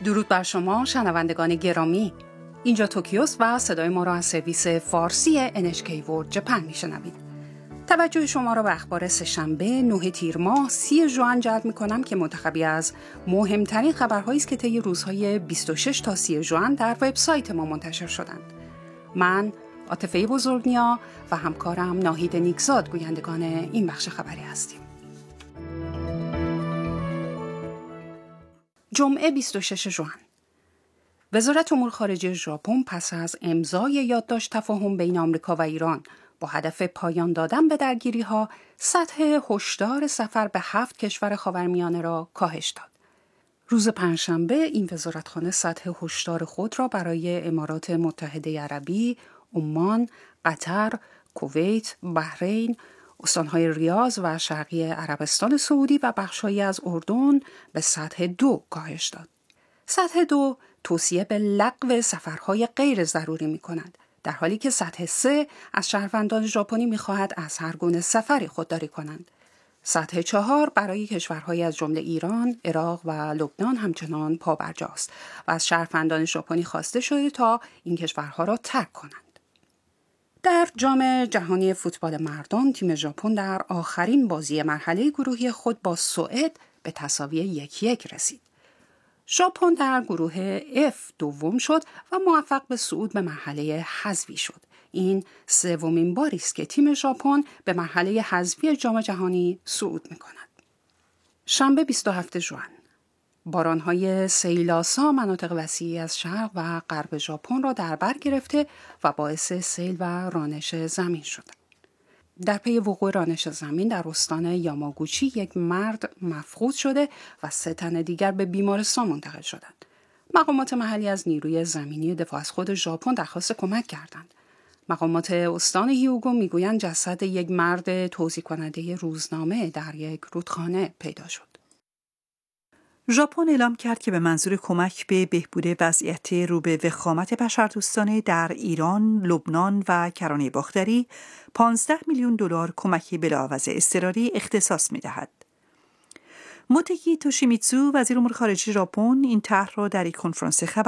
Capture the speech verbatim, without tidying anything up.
درود بر شما شنوندگان گرامی. اینجا توکیوست و صدای ما را از سرویس فارسی ان اچ کی World Japan میشنوید. توجه شما را به اخبار سه‌شنبه نه تیر ماه سی ژوئن جلب می‌کنم که منتخبی از مهمترین خبرهایی است که طی روزهای بیست و شش تا سی ژوئن در وبسایت ما منتشر شدند. من عاطفه بزرگنیا و همکارم ناهید نیکزاد گویندگان این بخش خبری هستیم. جمعه بیست و شش ژوئن. وزارت امور خارجه ژاپن پس از امضای یادداشت تفاهم بین آمریکا و ایران با هدف پایان دادن به درگیری‌ها، سطح هشدار سفر به هفت کشور خاورمیانه را کاهش داد. روز پنجشنبه این وزارتخانه سطح هشدار خود را برای امارات متحده عربی، عمان، قطر، کویت، بحرین، استانهای ریاض و شرقی عربستان سعودی و بخش‌هایی از اردن به سطح دو کاهش داد. سطح دو توصیه به لغو سفرهای غیر ضروری می‌کند، در حالی که سطح سه از شهروندان ژاپنی می‌خواهد از هر گونه سفری خودداری کنند. سطح چهار برای کشورهایی از جمله ایران، عراق و لبنان همچنان پابرجاست و از شهروندان ژاپنی خواسته شده تا این کشورها را ترک کنند. در جام جهانی فوتبال مردان تیم ژاپن در آخرین بازی مرحله گروهی خود با سوئد به تساوی یک یک رسید. ژاپن در گروه F دوم شد و موفق به صعود به مرحله حذفی شد. این سومین باری است که تیم ژاپن به مرحله حذفی جام جهانی صعود می‌کند. شنبه بیست و هفتم ژوئن. باران‌های سیل‌آسا مناطق وسیعی از شرق و غرب ژاپن را در بر گرفته و باعث سیل و رانش زمین شدند. در پی وقوع رانش زمین در استان یاماگوچی یک مرد مفقود شده و سه تن دیگر به بیمارستان منتقل شدند. مقامات محلی از نیروی زمینی دفاع از خود ژاپن درخواست کمک کردند. مقامات استان هیوگو میگویند جسد یک مرد توزیع کننده روزنامه در یک رودخانه پیدا شد. ژاپن اعلام کرد که به منظور کمک به بهبود وضعیت رو به وخامت بشردوستانه در ایران، لبنان و کرانه باختری پانزده میلیون دلار کمک بلاعوض اضطراری اختصاص می‌دهد. موتگی توشیمیتسو وزیر امور خارجه ژاپن این طرح را در یک کنفرانس خبری